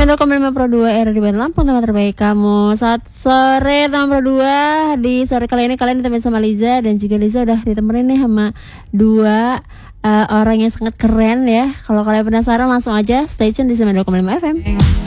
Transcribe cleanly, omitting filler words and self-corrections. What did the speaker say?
92,5 Pro 2 era di Lampung, tempat terbaik kamu. Saat sore teman Pro 2. Di sore kali ini kalian ditemenin sama Liza. Dan juga Liza udah ditemenin nih sama dua orang yang sangat keren ya. Kalau kalian penasaran langsung aja stay tune di 92,5 FM.